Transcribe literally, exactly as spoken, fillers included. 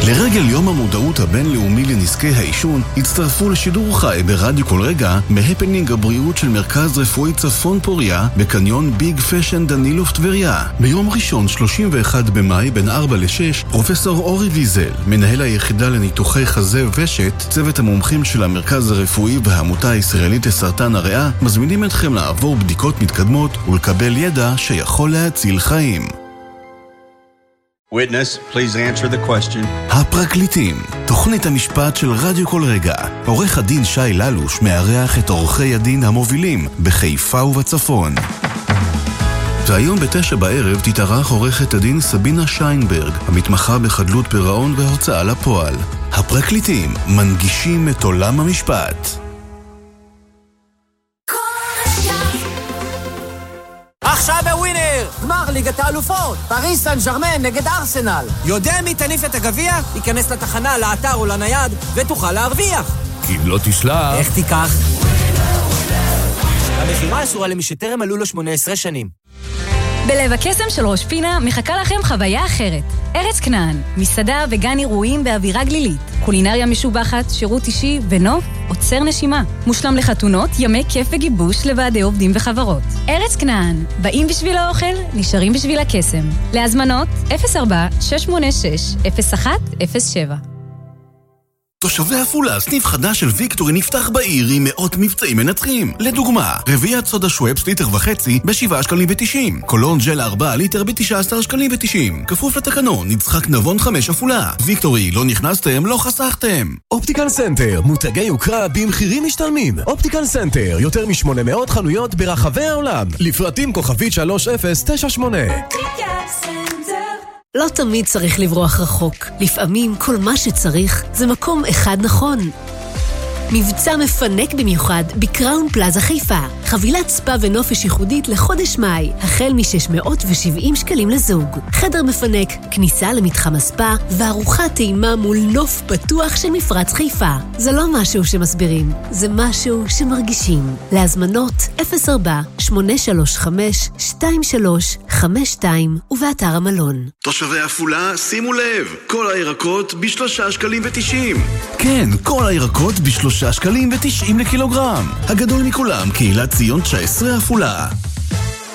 לרגל יום המודעות הבינלאומי לנזקי העישון, הצטרפו לשידור חי ברדיו כל רגע מהפנינג הבריאות של מרכז רפואי צפון פוריה בקניון ביג פשן דנילוף טבריה. ביום ראשון שלושים ואחד במאי בין ארבע לשש, פרופסור אורי ויזל, מנהל היחידה לניתוחי חזה ושת, צוות המומחים של המרכז הרפואי והעמותה הישראלית לסרטן הריאה, מזמינים אתכם לעבור בדיקות מתקדמות ולקבל ידע שיכול להציל חיים. Witness, please answer the question. הפרקליטים, תוכנית המשפט של רדיו כל רגע. עורך הדין שי ללוש מארח את עורכי הדין המובילים בחיפה ובצפון. והיום בתשע בערב תתארח עורכת הדין סבינה שיינברג, המתמחה בחדלות פירעון והוצאה לפועל. הפרקליטים מנגישים את עולם המשפט. עכשיו בווינר! גמר ליגת האלופות! פריס סן ז'רמן נגד ארסנל! יודע מי תניף את הגביע? ייכנס לתחנה, לאתר או לנייד ותוכל להרוויח! אם לא תשלח... איך תיקח? המחירה אסורה למי שטרם מלאו לו שמונה עשרה שנים. בלב הקסם של ראש פינה מחכה לכם חוויה אחרת. ארץ כנען, מסעדה וגן אירועים באווירה גלילית. קולינריה משובחת, שירות אישי ונוף, עוצר נשימה. מושלם לחתונות, ימי כיף וגיבוש לוועדי עובדים וחברות. ארץ כנען, באים בשביל האוכל, נשארים בשביל הקסם. להזמנות אפס ארבע שש שמונה שש אפס אחת אפס שבע. תושבי עפולה, סניף חדש של ויקטורי נפתח בעיר עם מאות מבצעים מנצחים. לדוגמה, רביעת סודה שוואפס ליטר וחצי בשבעה שקלים ותשעים. קולון ג'ל ארבעה ליטר בתשעה עשר שקלים ותשעים. כפוף לתקנון, נצחק נבון חמש עפולה. ויקטורי, לא נכנסתם, לא חסכתם. אופטיקל סנטר, מותגי יוקרה במחירים משתלמים. אופטיקל סנטר, יותר מ-שמונה מאות חנויות ברחבי העולם. לפרטים כוכבית שלוש אפס תשע שמונה. לא תמיד צריך לברוח רחוק. לפעמים כל מה שצריך זה מקום אחד נכון. מבצע מפנק במיוחד בקראון פלאזה חיפה. חבילת ספה ונופש ייחודית לחודש מאי, החל מ-שש מאות ושבעים שקלים לזוג. חדר מפנק, כניסה למתחם הספה, וארוחת טעימה מול נוף פתוח של מפרץ חיפה. זה לא משהו שמסבירים, זה משהו שמרגישים. להזמנות אפס ארבע שמונה שלוש חמש שתיים שלוש חמש שתיים ובאתר המלון. תושבי עפולה, שימו לב, כל הירקות בשלושה שקלים ותשעים. כן, כל הירקות בשלושה שקלים ותשעים לקילוגרם. הגדול מכולם, קהילת ציון תשע עשרה עפולה.